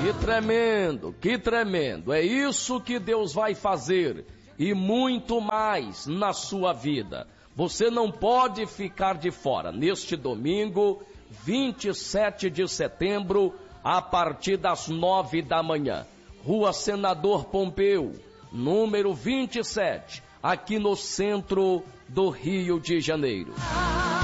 Que tremendo. É isso que Deus vai fazer e muito mais na sua vida. Você não pode ficar de fora. Neste domingo, 27 de setembro, a partir das 9 da manhã. Rua Senador Pompeu, número 27, aqui no centro do Rio de Janeiro.